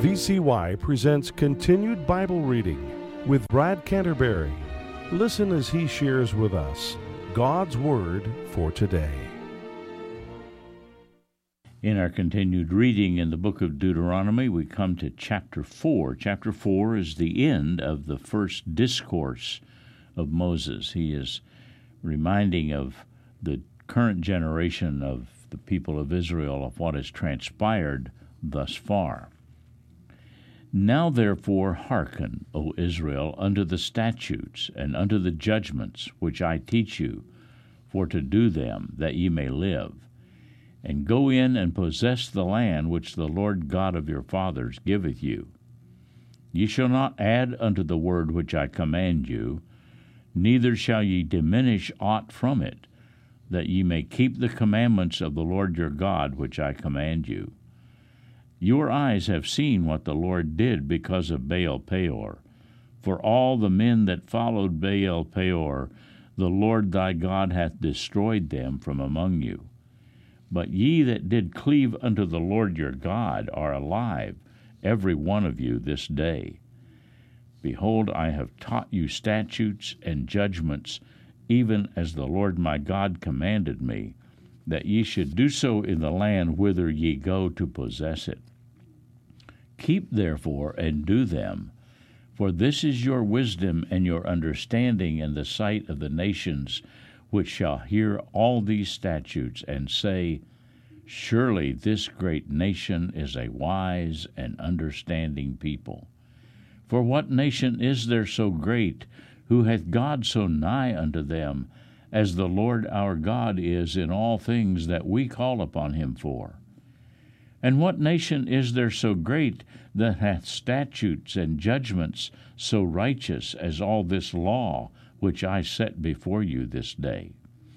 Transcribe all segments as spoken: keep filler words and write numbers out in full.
V C Y presents Continued Bible Reading with Brad Canterbury. Listen as he shares with us God's Word for today. In our continued reading in the book of Deuteronomy, we come to chapter four. Chapter four is the end of the first discourse of Moses. He is reminding of the current generation of the people of Israel of what has transpired thus far. Now therefore hearken, O Israel, unto the statutes and unto the judgments which I teach you, for to do them, that ye may live. And go in and possess the land which the Lord God of your fathers giveth you. Ye shall not add unto the word which I command you, neither shall ye diminish aught from it, that ye may keep the commandments of the Lord your God which I command you. Your eyes have seen what the Lord did because of Baal Peor. For all the men that followed Baal Peor, the Lord thy God hath destroyed them from among you. But ye that did cleave unto the Lord your God are alive, every one of you this day. Behold, I have taught you statutes and judgments, even as the Lord my God commanded me, that ye should do so in the land whither ye go to possess it. Keep therefore and do them, for this is your wisdom and your understanding in the sight of the nations, which shall hear all these statutes and say, Surely this great nation is a wise and understanding people. For what nation is there so great, who hath God so nigh unto them, as the Lord our God is in all things that we call upon him for? And what nation is there so great that hath statutes and judgments so righteous as all this law which I set before you this day?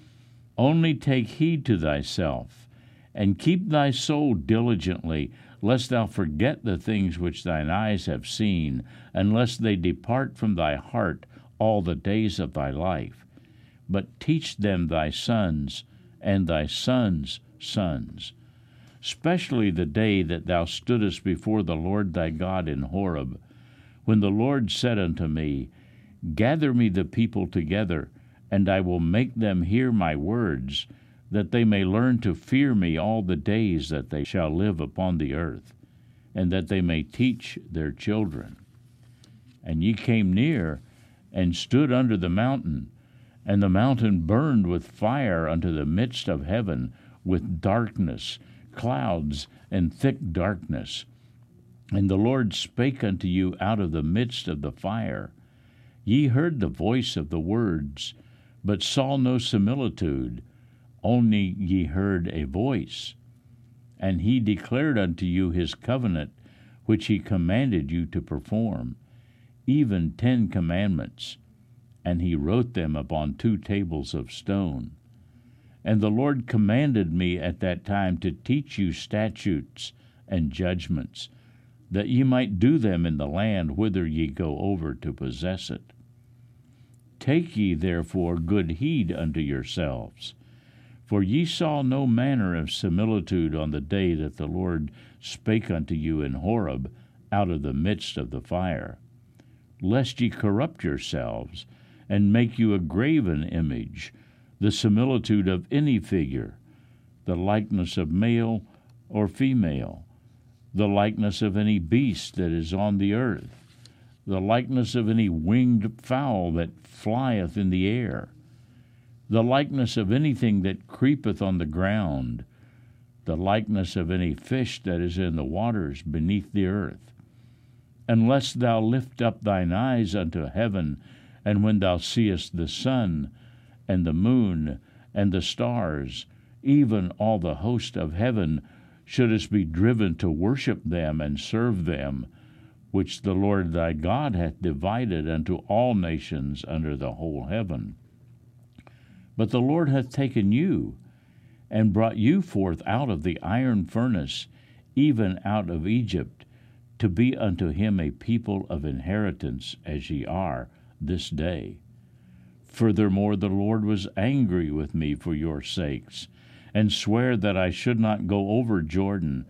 Only take heed to thyself, and keep thy soul diligently, lest thou forget the things which thine eyes have seen, and lest they depart from thy heart all the days of thy life. But teach them thy sons, and thy sons' sons, especially the day that thou stoodest before the Lord thy God in Horeb, when the Lord said unto me, Gather me the people together, and I will make them hear my words, that they may learn to fear me all the days that they shall live upon the earth, and that they may teach their children. And ye came near, and stood under the mountain, and the mountain burned with fire unto the midst of heaven, with darkness, clouds, and thick darkness. And the Lord spake unto you out of the midst of the fire. Ye heard the voice of the words, but saw no similitude, only ye heard a voice. And he declared unto you his covenant, which he commanded you to perform, even ten commandments. And he wrote them upon two tables of stone. And the Lord commanded me at that time to teach you statutes and judgments, that ye might do them in the land whither ye go over to possess it. Take ye therefore good heed unto yourselves, for ye saw no manner of similitude on the day that the Lord spake unto you in Horeb out of the midst of the fire, lest ye corrupt yourselves, and make you a graven image, the similitude of any figure, the likeness of male or female, the likeness of any beast that is on the earth, the likeness of any winged fowl that flieth in the air, the likeness of anything that creepeth on the ground, the likeness of any fish that is in the waters beneath the earth. Unless thou lift up thine eyes unto heaven, and when thou seest the sun, and the moon, and the stars, even all the host of heaven, shouldest be driven to worship them and serve them, which the Lord thy God hath divided unto all nations under the whole heaven. But the Lord hath taken you, and brought you forth out of the iron furnace, even out of Egypt, to be unto him a people of inheritance, as ye are this day. Furthermore, the Lord was angry with me for your sakes, and sware that I should not go over Jordan,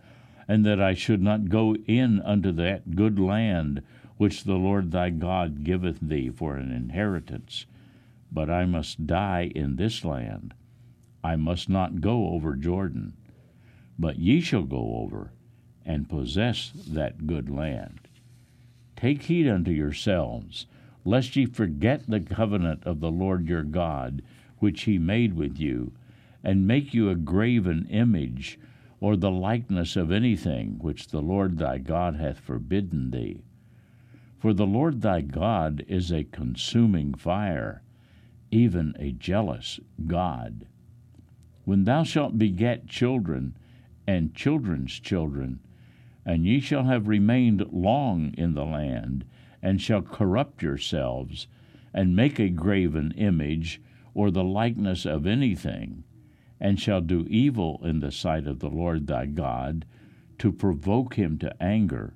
and that I should not go in unto that good land which the Lord thy God giveth thee for an inheritance, but I must die in this land. I must not go over Jordan, but ye shall go over and possess that good land. Take heed unto yourselves, lest ye forget the covenant of the Lord your God, which he made with you, and make you a graven image, or the likeness of anything which the Lord thy God hath forbidden thee. For the Lord thy God is a consuming fire, even a jealous God. When thou shalt beget children, and children's children, and ye shall have remained long in the land, and shall corrupt yourselves, and make a graven image, or the likeness of anything, and shall do evil in the sight of the Lord thy God, to provoke him to anger,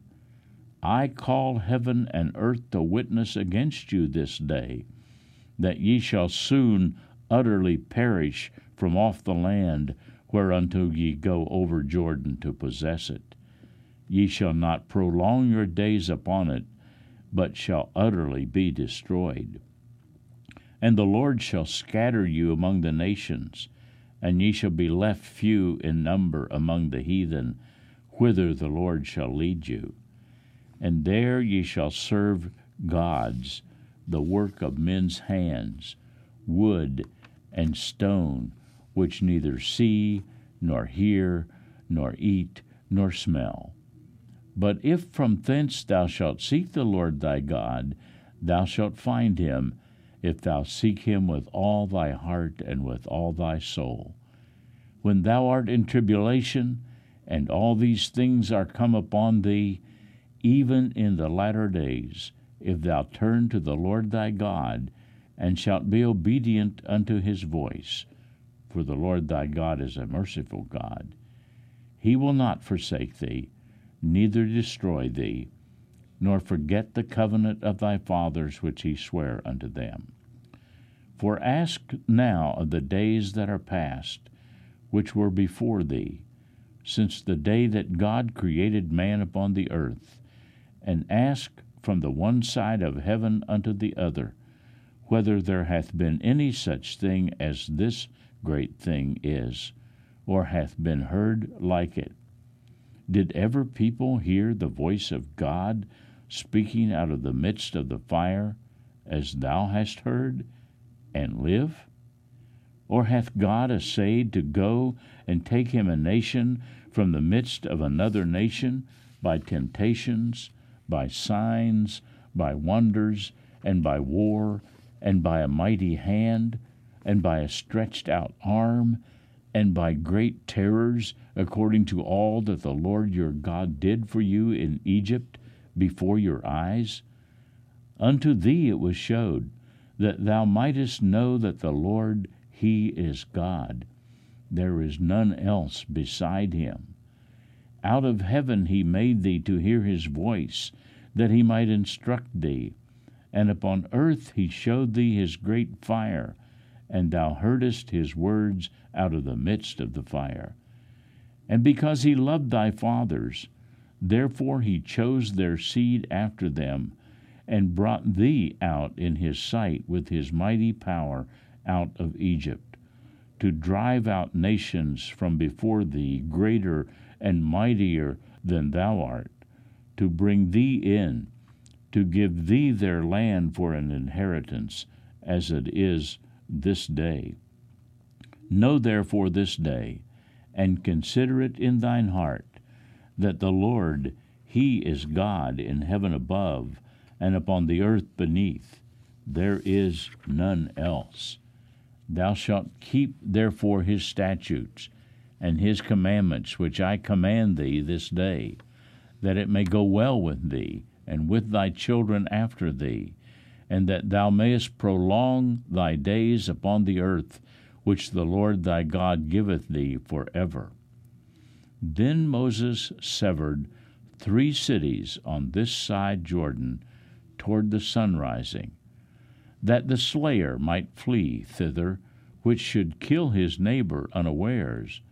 I call heaven and earth to witness against you this day, that ye shall soon utterly perish from off the land whereunto ye go over Jordan to possess it. Ye shall not prolong your days upon it, but shall utterly be destroyed. And the Lord shall scatter you among the nations, and ye shall be left few in number among the heathen, whither the Lord shall lead you. And there ye shall serve gods, the work of men's hands, wood and stone, which neither see, nor hear, nor eat, nor smell. But if from thence thou shalt seek the Lord thy God, thou shalt find him, if thou seek him with all thy heart and with all thy soul. When thou art in tribulation, and all these things are come upon thee, even in the latter days, if thou turn to the Lord thy God, and shalt be obedient unto his voice, for the Lord thy God is a merciful God, he will not forsake thee, neither destroy thee, nor forget the covenant of thy fathers which he sware unto them. For ask now of the days that are past, which were before thee, since the day that God created man upon the earth, and ask from the one side of heaven unto the other, whether there hath been any such thing as this great thing is, or hath been heard like it. Did ever people hear the voice of God speaking out of the midst of the fire, as thou hast heard, and live? Or hath God essayed to go and take him a nation from the midst of another nation by temptations, by signs, by wonders, and by war, and by a mighty hand, and by a stretched out arm, and by great terrors, according to all that the Lord your God did for you in Egypt before your eyes? Unto thee it was showed, that thou mightest know that the Lord, he is God. There is none else beside him. Out of heaven he made thee to hear his voice, that he might instruct thee. And upon earth he showed thee his great fire, and thou heardest his words out of the midst of the fire. And because he loved thy fathers, therefore he chose their seed after them, and brought thee out in his sight with his mighty power out of Egypt, to drive out nations from before thee greater and mightier than thou art, to bring thee in, to give thee their land for an inheritance, as it is this day. Know therefore this day, and consider it in thine heart, that the Lord, he is God in heaven above, and upon the earth beneath. There is none else. Thou shalt keep therefore his statutes and his commandments, which I command thee this day, that it may go well with thee, and with thy children after thee, and that thou mayest prolong thy days upon the earth, which the Lord thy God giveth thee forever. Then Moses severed three cities on this side Jordan toward the sunrising, that the slayer might flee thither, which should kill his neighbor unawares,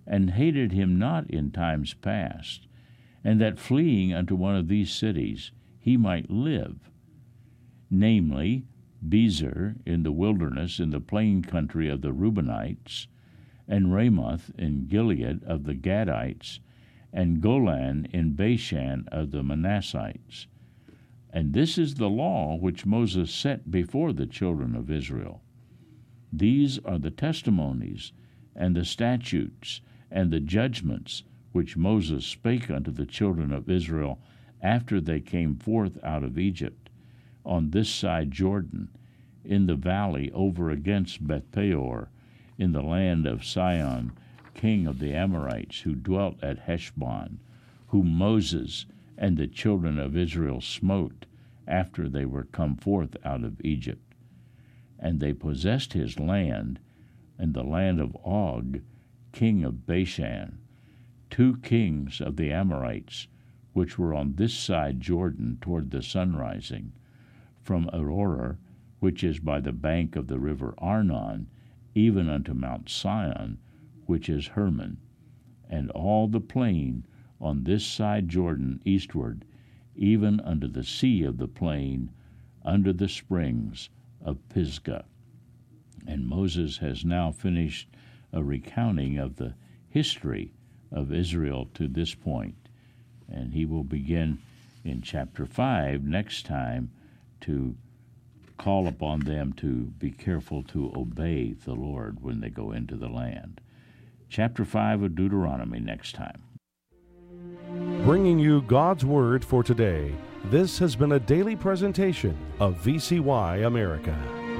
and hated him not in times past, and that fleeing unto one of these cities he might live, namely, Bezer in the wilderness in the plain country of the Reubenites, and Ramoth in Gilead of the Gadites, and Golan in Bashan of the Manassites. And this is the law which Moses set before the children of Israel. These are the testimonies, and the statutes, and the judgments which Moses spake unto the children of Israel after they came forth out of Egypt, on this side Jordan, in the valley over against Bethpeor, in the land of Sihon, king of the Amorites, who dwelt at Heshbon, whom Moses and the children of Israel smote after they were come forth out of Egypt. And they possessed his land, and the land of Og, king of Bashan, two kings of the Amorites, which were on this side Jordan toward the sunrising, from Aroer, which is by the bank of the river Arnon, even unto Mount Sion, which is Hermon, and all the plain on this side Jordan eastward, even unto the sea of the plain, under the springs of Pisgah. And Moses has now finished a recounting of the history of Israel to this point, and he will begin in chapter five next time to call upon them to be careful to obey the Lord when they go into the land. Chapter five of Deuteronomy next time. Bringing you God's Word for today, this has been a daily presentation of V C Y America.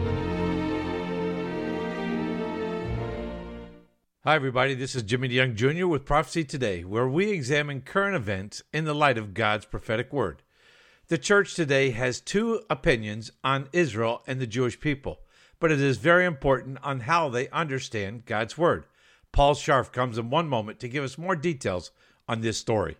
Hi, everybody. This is Jimmy DeYoung Junior with Prophecy Today, where we examine current events in the light of God's prophetic word. The church today has two opinions on Israel and the Jewish people, but it is very important on how they understand God's word. Paul Scharf comes in one moment to give us more details on this story.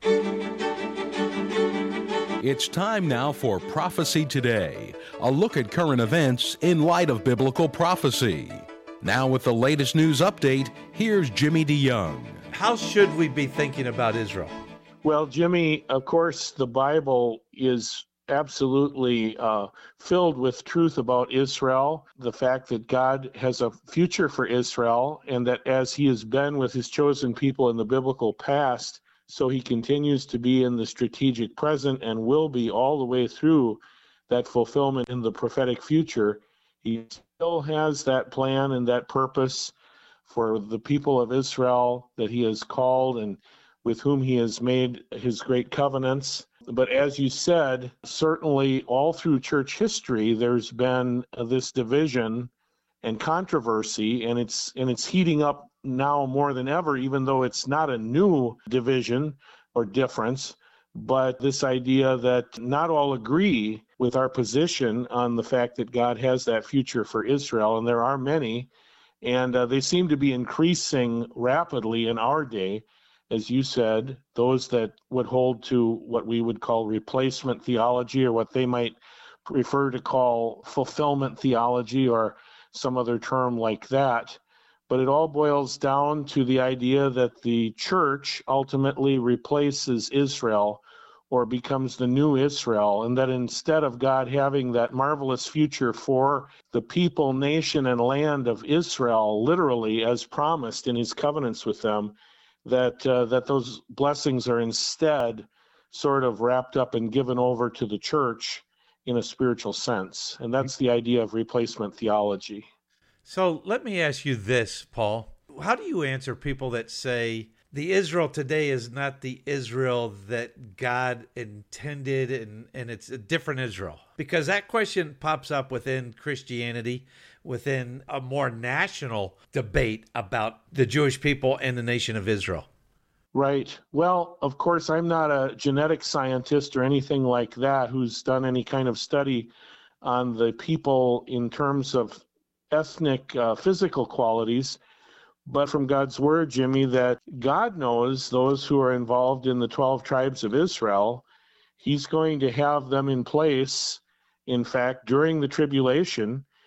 It's time now for Prophecy Today, a look at current events in light of biblical prophecy. Now with the latest news update, here's Jimmy DeYoung. How should we be thinking about Israel? Well, Jimmy, of course, the Bible is absolutely uh, filled with truth about Israel, the fact that God has a future for Israel, and that as he has been with his chosen people in the biblical past, so he continues to be in the strategic present and will be all the way through that fulfillment in the prophetic future. He still has that plan and that purpose for the people of Israel that he has called and with whom he has made his great covenants. But as you said, certainly all through church history, there's been this division and controversy, and it's and it's heating up now more than ever, even though it's not a new division or difference, but this idea that not all agree with our position on the fact that God has that future for Israel, and there are many, and uh, they seem to be increasing rapidly in our day. As you said, those that would hold to what we would call replacement theology, or what they might prefer to call fulfillment theology, or some other term like that. But it all boils down to the idea that the church ultimately replaces Israel or becomes the new Israel, and that instead of God having that marvelous future for the people, nation, and land of Israel, literally as promised in his covenants with them, that uh, that those blessings are instead sort of wrapped up and given over to the church in a spiritual sense. And that's the idea of replacement theology. So let me ask you this, Paul. How do you answer people that say the Israel today is not the Israel that God intended, and, and it's a different Israel? Because that question pops up within Christianity, within a more national debate about the Jewish people and the nation of Israel. Right. Well, of course, I'm not a genetic scientist or anything like that who's done any kind of study on the people in terms of ethnic, uh, physical qualities. But from God's word, Jimmy, that God knows those who are involved in the twelve tribes of Israel. He's going to have them in place, in fact, during the tribulation,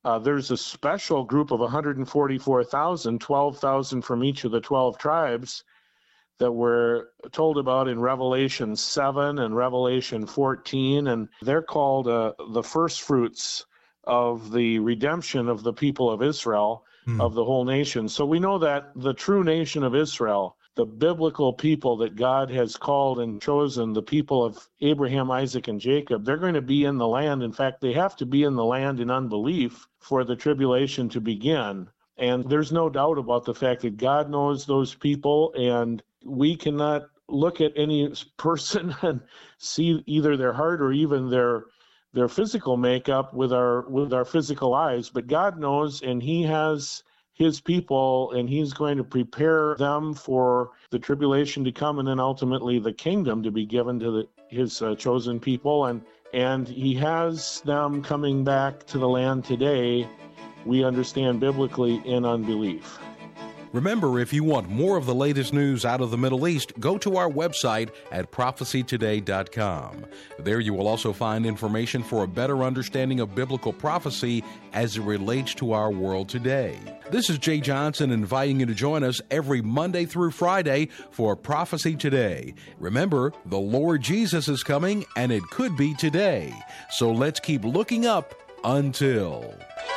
Uh, there's a special group of one hundred forty-four thousand, twelve thousand from each of the twelve tribes that we're told about in Revelation seven and Revelation fourteen, and they're called uh, the first fruits of the redemption of the people of Israel, mm. of the whole nation. So we know that the true nation of Israel, the biblical people that God has called and chosen, the people of Abraham, Isaac, and Jacob, they're going to be in the land. In fact, they have to be in the land in unbelief for the tribulation to begin. And there's no doubt about the fact that God knows those people, and we cannot look at any person and see either their heart or even their their physical makeup with our with our physical eyes. But God knows, and He has His people, and He's going to prepare them for the tribulation to come, and then ultimately the kingdom to be given to the, His uh, chosen people. And and He has them coming back to the land today, we understand biblically, in unbelief. Remember, if you want more of the latest news out of the Middle East, go to our website at prophecy today dot com. There you will also find information for a better understanding of biblical prophecy as it relates to our world today. This is Jay Johnson inviting you to join us every Monday through Friday for Prophecy Today. Remember, the Lord Jesus is coming, and it could be today. So let's keep looking up until...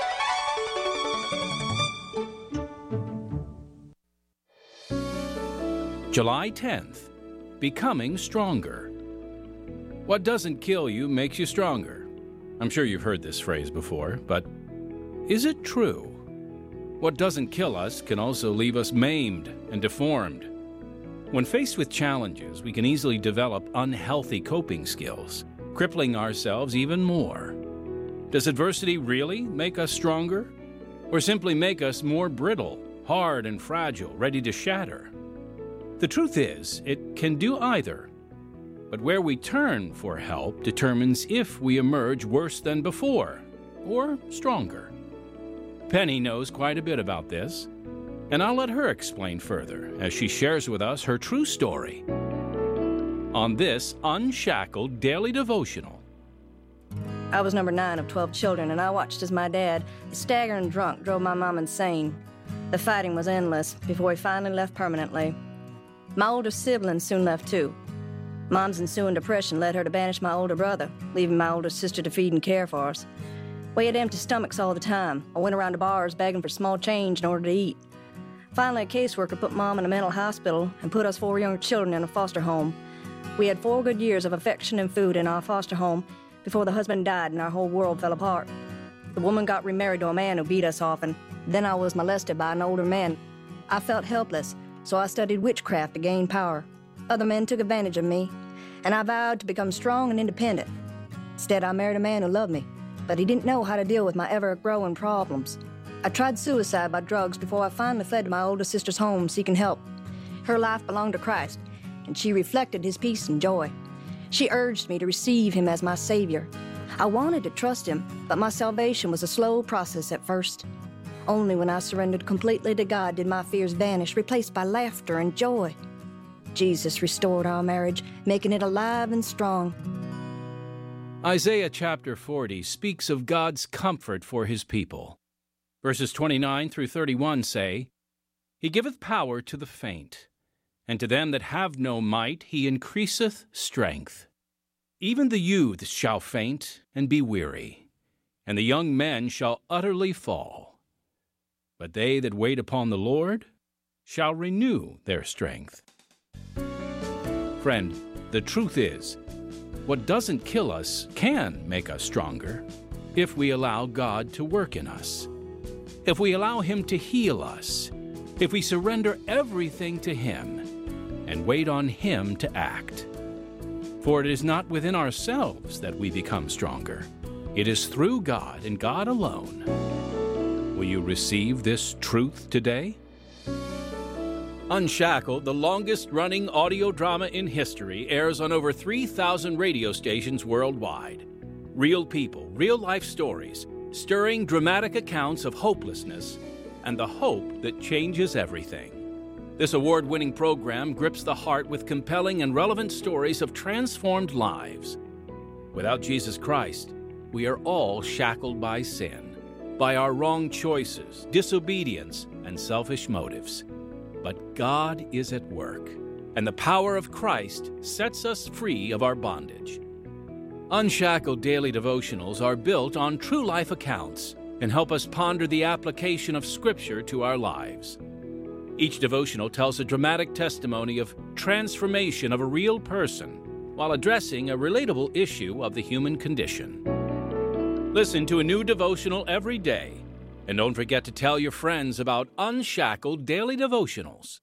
July tenth, Becoming Stronger. What doesn't kill you makes you stronger. I'm sure you've heard this phrase before, but is it true? What doesn't kill us can also leave us maimed and deformed. When faced with challenges, we can easily develop unhealthy coping skills, crippling ourselves even more. Does adversity really make us stronger, or simply make us more brittle, hard and fragile, ready to shatter? The truth is, it can do either, but where we turn for help determines if we emerge worse than before, or stronger. Penny knows quite a bit about this, and I'll let her explain further as she shares with us her true story on this Unshackled Daily Devotional. I was number nine of twelve children, and I watched as my dad, staggering drunk, drove my mom insane. The fighting was endless before he finally left permanently. My older siblings soon left too. Mom's ensuing depression led her to banish my older brother, leaving my older sister to feed and care for us. We had empty stomachs all the time. I went around to bars begging for small change in order to eat. Finally, a caseworker put Mom in a mental hospital and put us four younger children in a foster home. We had four good years of affection and food in our foster home before the husband died and our whole world fell apart. The woman got remarried to a man who beat us often. Then I was molested by an older man. I felt helpless, so I studied witchcraft to gain power. Other men took advantage of me, and I vowed to become strong and independent. Instead, I married a man who loved me, but he didn't know how to deal with my ever-growing problems. I tried suicide by drugs before I finally fled to my older sister's home seeking help. Her life belonged to Christ, and she reflected His peace and joy. She urged me to receive Him as my Savior. I wanted to trust Him, but my salvation was a slow process at first. Only when I surrendered completely to God did my fears vanish, replaced by laughter and joy. Jesus restored our marriage, making it alive and strong. Isaiah chapter forty speaks of God's comfort for His people. Verses twenty-nine through thirty-one say, He giveth power to the faint, and to them that have no might He increaseth strength. Even the youths shall faint and be weary, and the young men shall utterly fall. But they that wait upon the Lord shall renew their strength. Friend, the truth is, what doesn't kill us can make us stronger if we allow God to work in us. If we allow Him to heal us, if we surrender everything to Him and wait on Him to act. For it is not within ourselves that we become stronger. It is through God and God alone. Will you receive this truth today? Unshackled, the longest-running audio drama in history, airs on over three thousand radio stations worldwide. Real people, real-life stories, stirring dramatic accounts of hopelessness and the hope that changes everything. This award-winning program grips the heart with compelling and relevant stories of transformed lives. Without Jesus Christ, we are all shackled by sin. by our wrong choices, disobedience, and selfish motives. But God is at work, and the power of Christ sets us free of our bondage. Unshackled Daily Devotionals are built on true life accounts and help us ponder the application of Scripture to our lives. Each devotional tells a dramatic testimony of transformation of a real person while addressing a relatable issue of the human condition. Listen to a new devotional every day, and don't forget to tell your friends about Unshackled Daily Devotionals.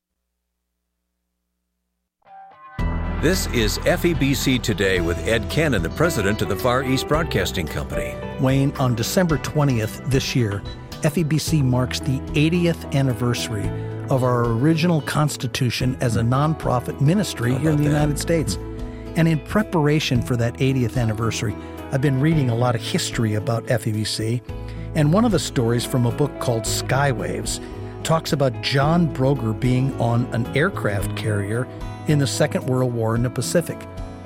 This is F E B C Today with Ed Cannon, the president of the Far East Broadcasting Company. Wayne, on December twentieth this year, F E B C marks the eightieth anniversary of our original constitution as a nonprofit ministry here in the that? United States. And in preparation for that eightieth anniversary, I've been reading a lot of history about F E B C. And one of the stories from a book called Skywaves talks about John Broger being on an aircraft carrier in the Second World War in the Pacific.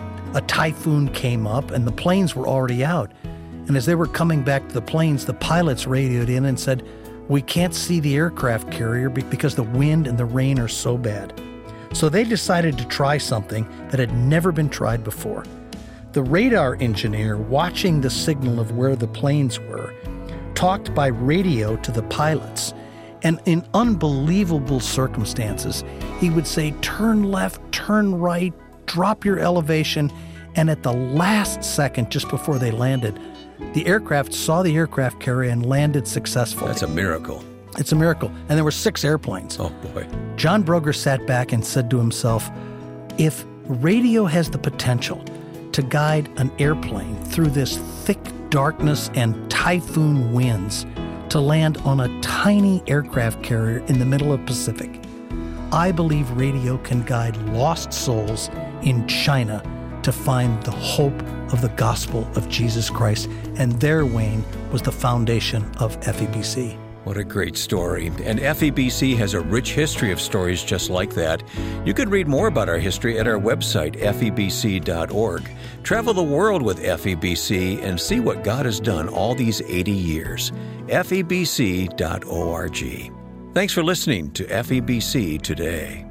A typhoon came up and the planes were already out. And as they were coming back to the planes, the pilots radioed in and said, "We can't see the aircraft carrier because the wind and the rain are so bad." So they decided to try something that had never been tried before. The radar engineer, watching the signal of where the planes were, talked by radio to the pilots. And in unbelievable circumstances, he would say, "Turn left, turn right, drop your elevation." And at the last second, just before they landed, the aircraft saw the aircraft carrier and landed successfully. That's a miracle. It's a miracle. And there were six airplanes. Oh, boy. John Broger sat back and said to himself, if radio has the potential to guide an airplane through this thick darkness and typhoon winds to land on a tiny aircraft carrier in the middle of the Pacific, I believe radio can guide lost souls in China to find the hope of the gospel of Jesus Christ. And there, Wayne, was the foundation of F E B C. What a great story. And F E B C has a rich history of stories just like that. You could read more about our history at our website, F E B C dot org. Travel the world with F E B C and see what God has done all these eighty years. F E B C dot org. Thanks for listening to F E B C Today.